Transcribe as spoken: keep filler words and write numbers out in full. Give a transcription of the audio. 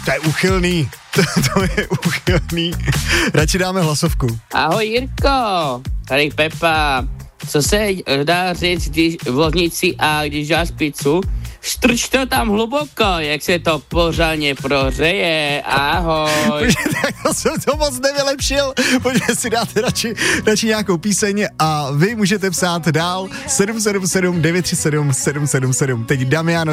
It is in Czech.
to je úchylný. To, to je úchylný. Radši dáme hlasovku. Ahoj Jirko, tady Pepa. Co se dá říct, když v lohnici a když dáš pizzu, strč to tam hluboko, jak se to pořádně prohřeje. Ahoj. Bože, tak to jsem to moc nevylepšil. Pojďme si dát radši, radši nějakou píseň a vy můžete psát dál sedm sedm sedm devět tři sedm sedm sedm sedm. Teď Damiano